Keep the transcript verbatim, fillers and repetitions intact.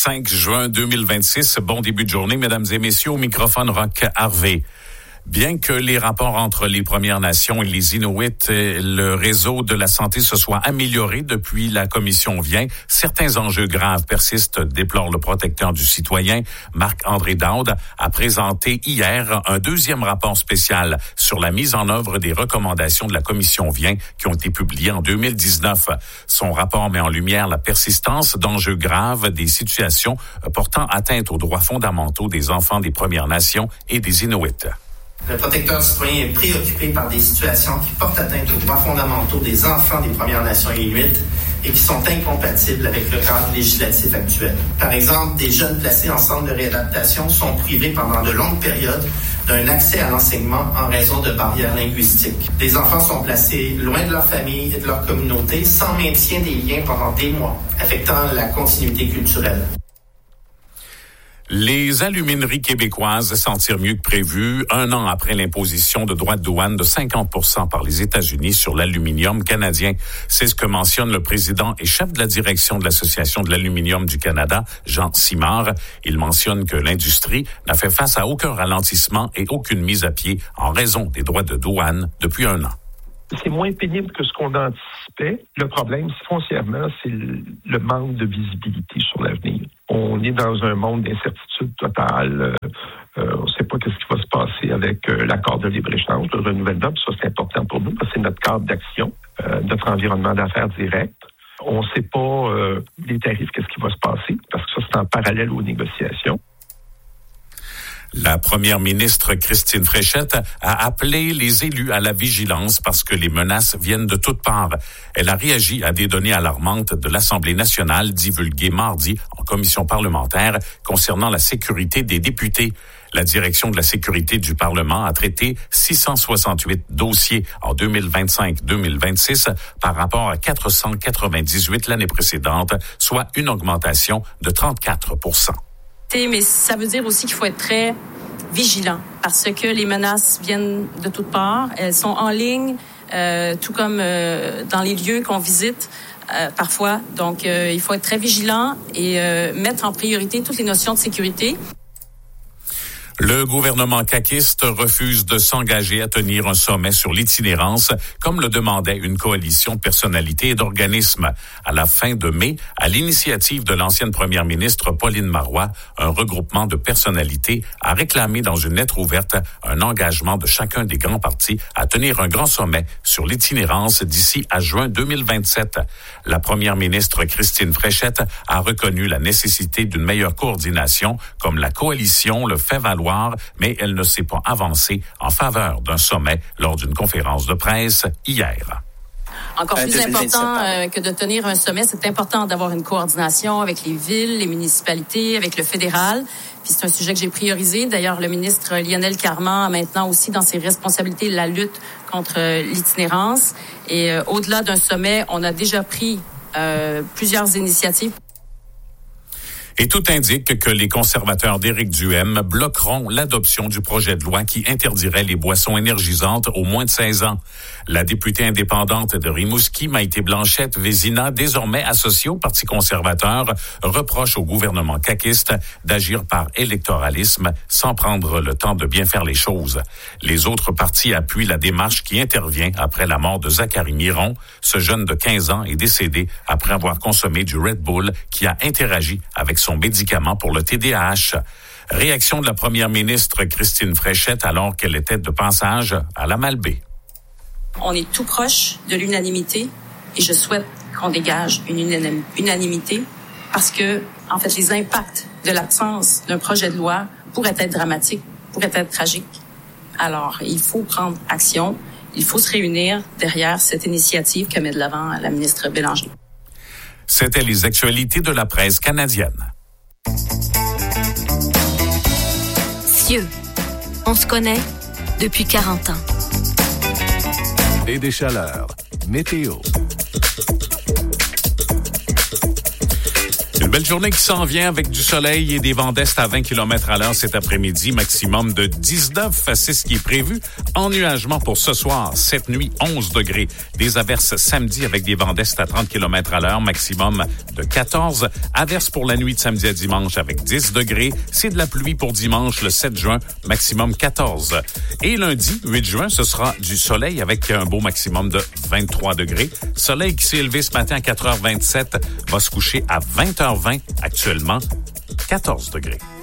cinq juin deux mille vingt-six. Bon début de journée, mesdames et messieurs, au microphone Roch Harvey. Bien que les rapports entre les Premières Nations et les Inuits et le réseau de la santé se soient améliorés depuis la commission Vien, certains enjeux graves persistent, déplore le protecteur du citoyen, Marc-André Daoud, a présenté hier un deuxième rapport spécial sur la mise en œuvre des recommandations de la commission Vien qui ont été publiées en deux mille dix-neuf. Son rapport met en lumière la persistance d'enjeux graves des situations portant atteinte aux droits fondamentaux des enfants des Premières Nations et des Inuits. Le protecteur citoyen est préoccupé par des situations qui portent atteinte aux droits fondamentaux des enfants des Premières Nations et Inuits et qui sont incompatibles avec le cadre législatif actuel. Par exemple, des jeunes placés en centre de réadaptation sont privés pendant de longues périodes d'un accès à l'enseignement en raison de barrières linguistiques. Des enfants sont placés loin de leur famille et de leur communauté sans maintien des liens pendant des mois, affectant la continuité culturelle. Les alumineries québécoises s'en tirent mieux que prévu, un an après l'imposition de droits de douane de cinquante pour cent par les États-Unis sur l'aluminium canadien. C'est ce que mentionne le président et chef de la direction de l'Association de l'aluminium du Canada, Jean Simard. Il mentionne que l'industrie n'a fait face à aucun ralentissement et aucune mise à pied en raison des droits de douane depuis un an. C'est moins pénible que ce qu'on anticipait. Le problème, foncièrement, c'est le, le manque de visibilité sur l'avenir. On est dans un monde d'incertitude totale. Euh, euh, on ne sait pas ce qui va se passer avec euh, l'accord de libre-échange, le renouvellement. Ça, c'est important pour nous parce que c'est notre cadre d'action, euh, notre environnement d'affaires direct. On ne sait pas euh, les tarifs, qu'est-ce qui va se passer parce que ça, c'est en parallèle aux négociations. La première ministre Christine Fréchette a appelé les élus à la vigilance parce que les menaces viennent de toutes parts. Elle a réagi à des données alarmantes de l'Assemblée nationale divulguées mardi en commission parlementaire concernant la sécurité des députés. La direction de la sécurité du Parlement a traité six cent soixante-huit dossiers en deux mille vingt-cinq deux mille vingt-six par rapport à quatre cent quatre-vingt-dix-huit l'année précédente, soit une augmentation de trente-quatre pour cent. Mais ça veut dire aussi qu'il faut être très vigilant parce que les menaces viennent de toutes parts. Elles sont en ligne, euh, tout comme euh, dans les lieux qu'on visite euh, parfois. Donc, euh, il faut être très vigilant et euh, mettre en priorité toutes les notions de sécurité. Le gouvernement caquiste refuse de s'engager à tenir un sommet sur l'itinérance, comme le demandait une coalition de personnalités et d'organismes. À la fin de mai, à l'initiative de l'ancienne première ministre Pauline Marois, un regroupement de personnalités a réclamé dans une lettre ouverte un engagement de chacun des grands partis à tenir un grand sommet sur l'itinérance d'ici à juin deux mille vingt-sept. La première ministre Christine Fréchette a reconnu la nécessité d'une meilleure coordination, comme la coalition le fait valoir, mais elle ne s'est pas avancée en faveur d'un sommet lors d'une conférence de presse hier. Encore plus important euh, que de tenir un sommet, c'est important d'avoir une coordination avec les villes, les municipalités, avec le fédéral. Puis c'est un sujet que j'ai priorisé. D'ailleurs, le ministre Lionel Carman a maintenant aussi dans ses responsabilités la lutte contre euh, l'itinérance. Et euh, au-delà d'un sommet, on a déjà pris euh, plusieurs initiatives. Et tout indique que les conservateurs d'Éric Duhaime bloqueront l'adoption du projet de loi qui interdirait les boissons énergisantes aux moins de seize ans. La députée indépendante de Rimouski, Maïté Blanchette-Vézina, désormais associée au Parti conservateur, reproche au gouvernement caquiste d'agir par électoralisme sans prendre le temps de bien faire les choses. Les autres partis appuient la démarche qui intervient après la mort de Zachary Miron. Ce jeune de quinze ans est décédé après avoir consommé du Red Bull qui a interagi avec son médicament pour le T D A H. Réaction de la première ministre Christine Fréchette alors qu'elle était de passage à la Malbaie. On est tout proche de l'unanimité et je souhaite qu'on dégage une unanim- unanimité parce que, en fait, les impacts de l'absence d'un projet de loi pourraient être dramatiques, pourraient être tragiques. Alors, il faut prendre action, il faut se réunir derrière cette initiative que met de l'avant la ministre Bélanger. C'était les actualités de la presse canadienne. Cieux, on se connaît depuis quarante ans. Et des chaleurs. Météo. Une belle journée qui s'en vient avec du soleil et des vents d'est à vingt kilomètres à l'heure cet après-midi, maximum de dix-neuf, c'est ce qui est prévu. Ennuagement pour ce soir, cette nuit, onze degrés. Des averses samedi avec des vents d'est à trente kilomètres à l'heure, maximum de quatorze. Averses pour la nuit de samedi à dimanche avec dix degrés. C'est de la pluie pour dimanche, le sept juin, maximum quatorze. Et lundi, huit juin, ce sera du soleil avec un beau maximum de vingt-trois degrés. Soleil qui s'est élevé ce matin à quatre heures vingt-sept, va se coucher à vingt heures vingt, actuellement quatorze degrés.